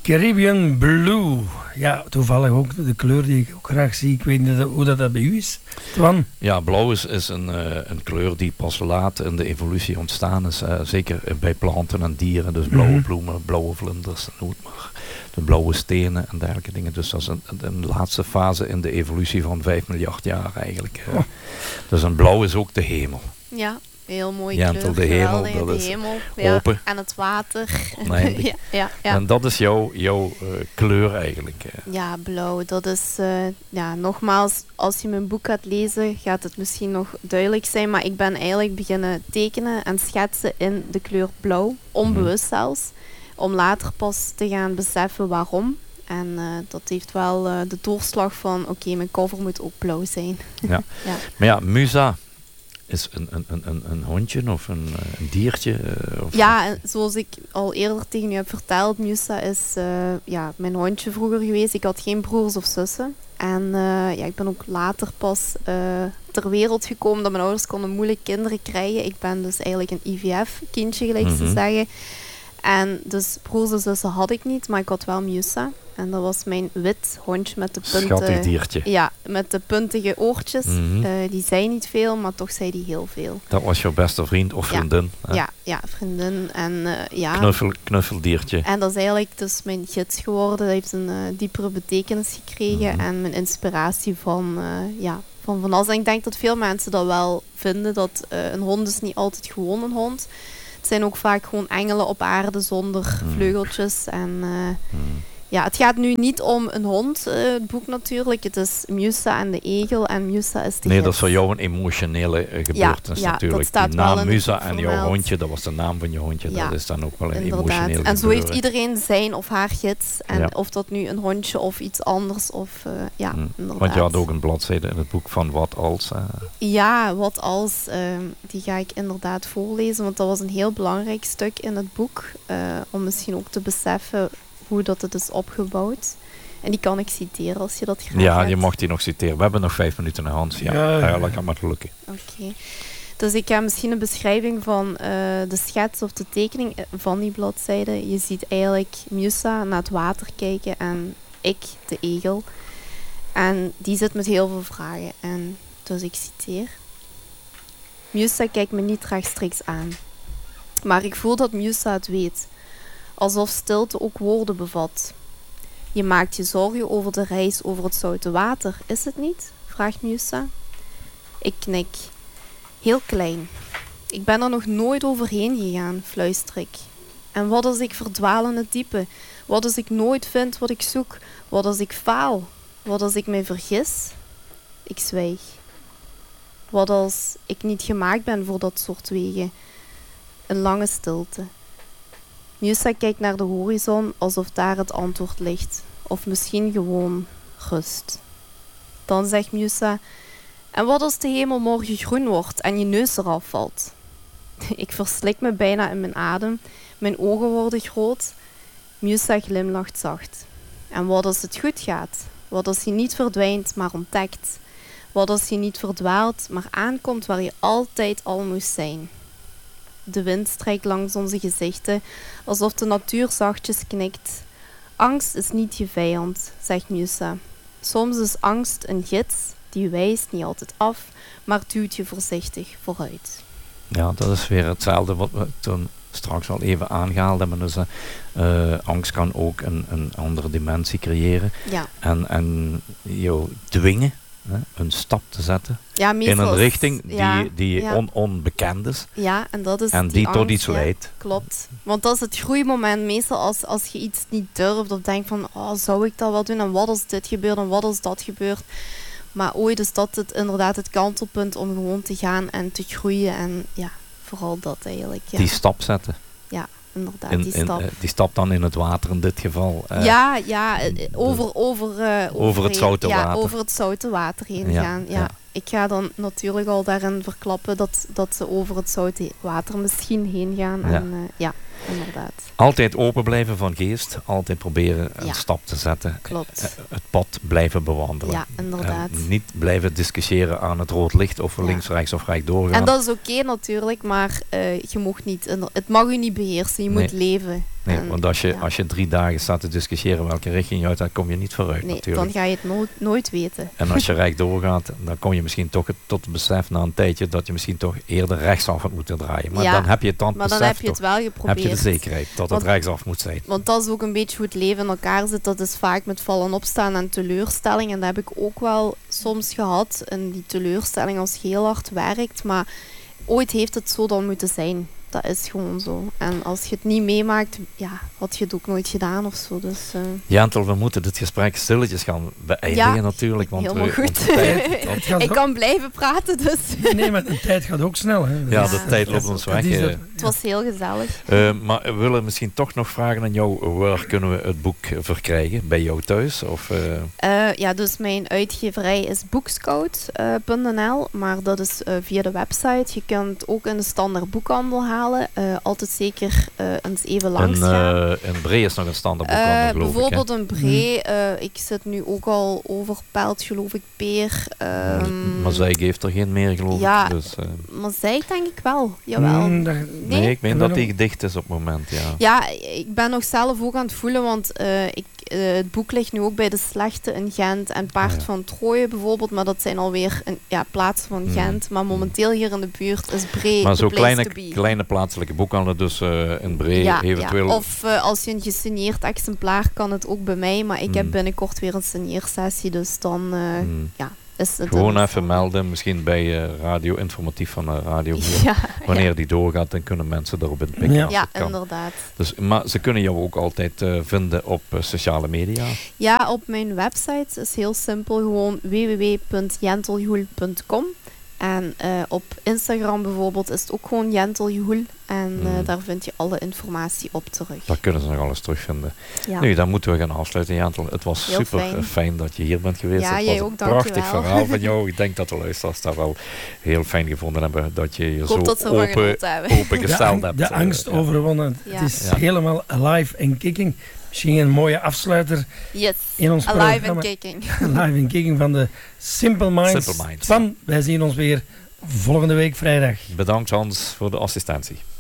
Caribbean Blue. Ja, toevallig ook de kleur die ik ook graag zie. Ik weet niet hoe dat bij u is. Twan? Ja, blauw is een kleur die pas laat in de evolutie ontstaan is. Zeker bij planten en dieren. Dus blauwe bloemen, blauwe vlinders, noem het maar. De blauwe stenen en dergelijke dingen. Dus dat is een laatste fase in de evolutie van 5 miljard jaar eigenlijk. Dus een blauw is ook de hemel. Ja. Heel mooi Jentel, kleur, de hemel, geweldig, dat de is hemel, open. En het water. Nee, ja. En dat is jouw kleur eigenlijk. Ja, blauw. Dat is, nogmaals, als je mijn boek gaat lezen, gaat het misschien nog duidelijk zijn. Maar ik ben eigenlijk beginnen tekenen en schetsen in de kleur blauw. Onbewust zelfs. Om later pas te gaan beseffen waarom. En dat heeft wel de doorslag van, oké, mijn cover moet ook blauw zijn. Ja. Maar ja, Musa is een hondje of een diertje? Zoals ik al eerder tegen u heb verteld, Musa is mijn hondje vroeger geweest. Ik had geen broers of zussen. En ik ben ook later pas ter wereld gekomen dat mijn ouders konden moeilijk kinderen krijgen. Ik ben dus eigenlijk een IVF-kindje, gelijk ze zeggen. En dus broers en zussen had ik niet, maar ik had wel Musa. En dat was mijn wit hondje met de punten. Schattig diertje. Ja, met de puntige oortjes. Die zei niet veel, maar toch zei die heel veel. Dat was jouw beste vriend of vriendin? Ja, vriendin. En, knuffeldiertje. En dat is eigenlijk dus mijn gids geworden. Dat heeft een diepere betekenis gekregen. En mijn inspiratie van alles. En ik denk dat veel mensen dat wel vinden. Dat een hond is niet altijd gewoon een hond. Het zijn ook vaak gewoon engelen op aarde zonder vleugeltjes. En het gaat nu niet om een hond, het boek natuurlijk. Het is Musa en de egel. En Musa is de gids. Dat is voor jou een emotionele gebeurtenis natuurlijk. Dat staat die naam wel Musa en jouw hondje, dat was de naam van je hondje. Dat is dan ook wel een emotioneel gebeuren. En zo heeft iedereen zijn of haar gids. En of dat nu een hondje of iets anders. Inderdaad. Want je had ook een bladzijde in het boek van Wat Als. Ja, Wat Als. Die ga ik inderdaad voorlezen. Want dat was een heel belangrijk stuk in het boek. Om misschien ook te beseffen hoe dat het is opgebouwd. En die kan ik citeren als je dat graag hebt. Ja, je mag die nog citeren. We hebben nog 5 minuten in de hand. Dat gaat maar lukken. Oké. Dus ik ga misschien een beschrijving van de schets of de tekening van die bladzijde. Je ziet eigenlijk Musa naar het water kijken en ik, de egel. En die zit met heel veel vragen. En dus ik citeer. Musa kijkt me niet rechtstreeks aan. Maar ik voel dat Musa het weet. Alsof stilte ook woorden bevat. Je maakt je zorgen over de reis over het zoute water, is het niet? Vraagt Musa. Ik knik. Heel klein. Ik ben er nog nooit overheen gegaan, fluister ik. En wat als ik verdwaal in het diepe? Wat als ik nooit vind wat ik zoek? Wat als ik faal? Wat als ik mij vergis? Ik zwijg. Wat als ik niet gemaakt ben voor dat soort wegen? Een lange stilte. Musa kijkt naar de horizon alsof daar het antwoord ligt. Of misschien gewoon rust. Dan zegt Musa, en wat als de hemel morgen groen wordt en je neus eraf valt? Ik verslik me bijna in mijn adem. Mijn ogen worden groot. Musa glimlacht zacht. En wat als het goed gaat? Wat als je niet verdwijnt, maar ontdekt? Wat als je niet verdwaalt, maar aankomt waar je altijd al moest zijn? De wind strijkt langs onze gezichten, alsof de natuur zachtjes knikt. Angst is niet je vijand, zegt Musa. Soms is angst een gids, die wijst niet altijd af, maar duwt je voorzichtig vooruit. Ja, dat is weer hetzelfde wat we toen straks al even aangehaald hebben. Dus angst kan ook een andere dimensie creëren. Ja. En jou dwingen een stap te zetten in een richting die onbekend is. Ja, en dat is en die angst, tot iets leidt. Klopt. Want dat is het groeimoment meestal als je iets niet durft of denkt van, zou ik dat wel doen? En wat als dit gebeurt en wat als dat gebeurt? Maar ooit is dat inderdaad het kantelpunt om gewoon te gaan en te groeien. En ja, vooral dat eigenlijk. Ja. Die stap zetten. Ja, inderdaad, die stap. Die stap dan in het water in dit geval. Over het zoute water. Over het zoute water heen gaan. Ja. Ik ga dan natuurlijk al daarin verklappen dat ze over het zoute water misschien heen gaan. En, inderdaad. Altijd open blijven van geest. Altijd proberen een stap te zetten. Klopt. Het pad blijven bewandelen. Ja, inderdaad. Niet blijven discussiëren aan het rood licht of links, rechts of recht doorgaan. En dat is oké natuurlijk, maar je mag niet, het mag u niet beheersen. Je moet leven. Nee, En, want als je 3 dagen staat te discussiëren welke richting je uit, dan kom je niet vooruit nee, natuurlijk. dan ga je het nooit weten. En als je rechtdoor gaat, dan kom je misschien toch tot het besef na een tijdje dat je misschien toch eerder rechtsaf had moeten draaien. Maar dan heb je het maar dan heb je het wel geprobeerd. Heb je de zekerheid dat het rechtsaf moet zijn. Want dat is ook een beetje hoe het leven in elkaar zit. Dat is vaak met vallen opstaan en teleurstelling. En dat heb ik ook wel soms gehad. En die teleurstelling als je heel hard werkt. Maar ooit heeft het zo dan moeten zijn. Dat is gewoon zo. En als je het niet meemaakt, had je het ook nooit gedaan of zo. Dus, Jantel, we moeten dit gesprek stilletjes gaan beëindigen natuurlijk. Want helemaal goed. Ik kan blijven praten, dus. Nee, maar de tijd gaat ook snel. Hè. De tijd loopt ons weg. Het was heel gezellig. Maar we willen misschien toch nog vragen aan jou. Waar kunnen we het boek verkrijgen? Bij jou thuis? Of, dus mijn uitgeverij is boekscout.nl. Maar dat is via de website. Je kunt ook in de standaard boekhandel halen. Altijd zeker eens even langs gaan. In Bree is nog een standaard boekhandel, geloof bijvoorbeeld ik. In Bree. Ik zit nu ook al overpeld, geloof ik, Peer. Maar zij geeft er geen meer, geloof ik. Dus, maar zij denk ik wel. Jawel. Nee, ik meen dat die dicht is op het moment, ja. Ja, ik ben nog zelf ook aan het voelen, want het boek ligt nu ook bij De Slechte in Gent en Paard van Troje bijvoorbeeld, maar dat zijn alweer plaatsen van Gent. Maar momenteel hier in de buurt is Bree maar de zo place to be. Kleine plaatselijke boekhandel, dus in Bree eventueel. Ja. Of als je een gesigneerd exemplaar kan het ook bij mij, maar ik heb binnenkort weer een signeersessie, dus dan is het gewoon even melden, misschien bij Radio Informatief van de radio. Wanneer die doorgaat, dan kunnen mensen erop inpikken. Ja, inderdaad. Dus, maar ze kunnen jou ook altijd vinden op sociale media. Ja, op mijn website is heel simpel, gewoon www.jenteljoel.com. En op Instagram bijvoorbeeld is het ook gewoon Jenteljoel. En daar vind je alle informatie op terug. Daar kunnen ze nog alles terugvinden. Ja. Nu, dan moeten we gaan afsluiten, Jentel. Het was heel super fijn dat je hier bent geweest. Ja, het jij was ook, een prachtig verhaal van jou. Ik denk dat de luisteraars dat wel heel fijn gevonden hebben. Dat je je zo opengesteld hebt. De angst overwonnen. Het is helemaal alive en kicking. Misschien een mooie afsluiter in ons programma. Alive and kicking. Alive and kicking van de Simple Minds. Wij zien ons weer volgende week vrijdag. Bedankt Hans voor de assistentie.